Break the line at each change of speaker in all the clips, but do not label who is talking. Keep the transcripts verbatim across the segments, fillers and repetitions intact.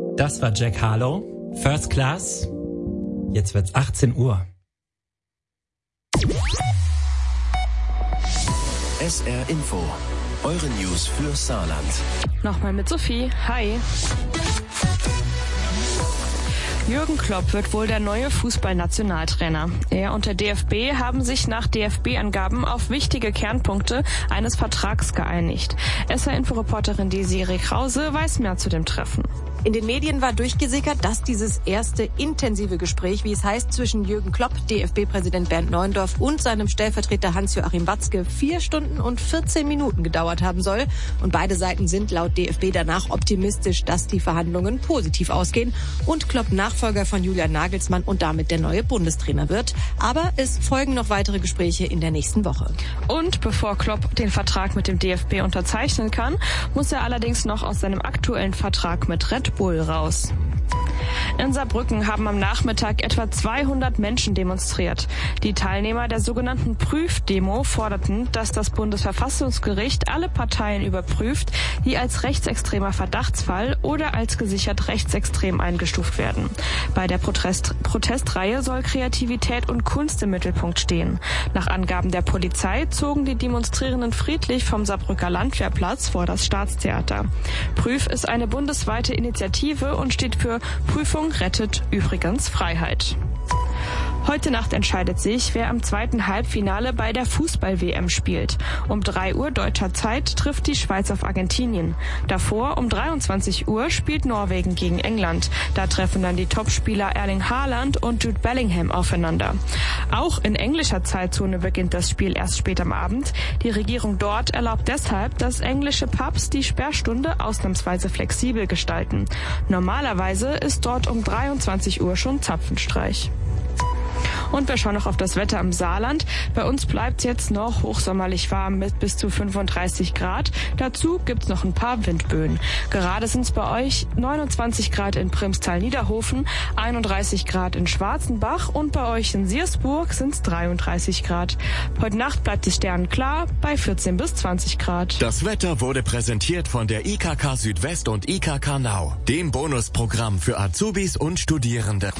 Das war Jack Harlow, First Class. Jetzt wird's achtzehn Uhr.
S R Info, eure News für Saarland.
Nochmal mit Sophie. Hi. Jürgen Klopp wird wohl der neue Fußballnationaltrainer. Er und der D F B haben sich nach D F B-Angaben auf wichtige Kernpunkte eines Vertrags geeinigt. S R-Inforeporterin Desiree Krause weiß mehr zu dem Treffen.
In den Medien war durchgesickert, dass dieses erste intensive Gespräch, wie es heißt, zwischen Jürgen Klopp, D F B-Präsident Bernd Neuendorf und seinem Stellvertreter Hans-Joachim Watzke vier Stunden und vierzehn Minuten gedauert haben soll. Und beide Seiten sind laut D F B danach optimistisch, dass die Verhandlungen positiv ausgehen und Klopp Nachfolger von Julian Nagelsmann und damit der neue Bundestrainer wird. Aber es folgen noch weitere Gespräche in der nächsten Woche.
Und bevor Klopp den Vertrag mit dem D F B unterzeichnen kann, muss er allerdings noch aus seinem aktuellen Vertrag mit Red Bull raus. In Saarbrücken haben am Nachmittag etwa zweihundert Menschen demonstriert. Die Teilnehmer der sogenannten Prüfdemo forderten, dass das Bundesverfassungsgericht alle Parteien überprüft, die als rechtsextremer Verdachtsfall oder als gesichert rechtsextrem eingestuft werden. Bei der Protest- Protestreihe soll Kreativität und Kunst im Mittelpunkt stehen. Nach Angaben der Polizei zogen die Demonstrierenden friedlich vom Saarbrücker Landwehrplatz vor das Staatstheater. Prüf ist eine bundesweite Initiative und steht für Prüfung rettet übrigens Freiheit. Heute Nacht entscheidet sich, wer am zweiten Halbfinale bei der Fußball-W M spielt. Um drei Uhr deutscher Zeit trifft die Schweiz auf Argentinien. Davor um dreiundzwanzig Uhr spielt Norwegen gegen England. Da treffen dann die Topspieler Erling Haaland und Jude Bellingham aufeinander. Auch in englischer Zeitzone beginnt das Spiel erst spät am Abend. Die Regierung dort erlaubt deshalb, dass englische Pubs die Sperrstunde ausnahmsweise flexibel gestalten. Normalerweise ist dort um dreiundzwanzig Uhr schon Zapfenstreich. Und wir schauen noch auf das Wetter im Saarland. Bei uns bleibt es jetzt noch hochsommerlich warm mit bis zu fünfunddreißig Grad. Dazu gibt's noch ein paar Windböen. Gerade sind es bei euch neunundzwanzig Grad in Primstal-Niederhofen, einunddreißig Grad in Schwarzenbach und bei euch in Siersburg sind es dreiunddreißig Grad. Heute Nacht bleibt es sternenklar bei vierzehn bis zwanzig Grad.
Das Wetter wurde präsentiert von der I K K Südwest und I K K Nau, dem Bonusprogramm für Azubis und Studierende.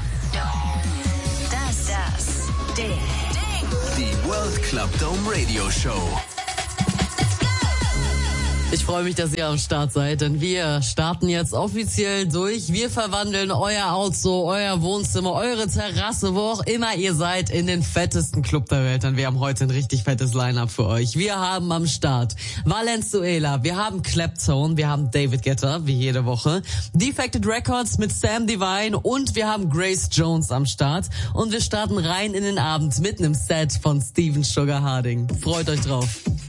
Die World Club Dome Radio Show.
Ich freue mich, dass ihr am Start seid, denn wir starten jetzt offiziell durch. Wir verwandeln euer Auto, euer Wohnzimmer, eure Terrasse, wo auch immer ihr seid, in den fettesten Club der Welt. Denn wir haben heute ein richtig fettes Line-Up für euch. Wir haben am Start Valenzuela, wir haben Claptone, wir haben David Guetta, wie jede Woche, Defected Records mit Sam Divine und wir haben Grace Jones am Start. Und wir starten rein in den Abend mit einem Set von Steven Sugar Harding. Freut euch drauf.